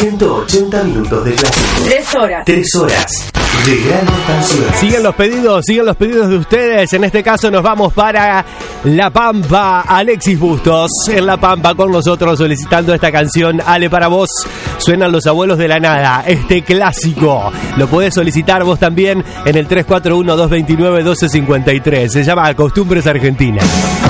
180 minutos de clásico. 3 horas. 3 horas de grandes canciones. Siguen los pedidos de ustedes. En este caso nos vamos para La Pampa. Alexis Bustos en La Pampa con nosotros solicitando esta canción. Ale, para vos suenan Los Abuelos de la Nada, este clásico. Lo podés solicitar vos también en el 341-229-1253. Se llama Costumbres Argentinas.